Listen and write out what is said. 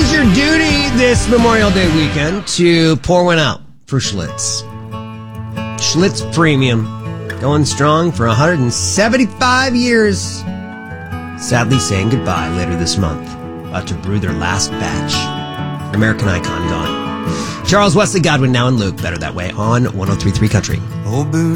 is your duty this Memorial Day weekend to pour one out for Schlitz. Schlitz Premium, going strong for 175 years. Sadly saying goodbye later this month. About to brew their last batch. American icon gone. Charles Wesley Godwin now in Luke. Better That Way on 103.3 Country.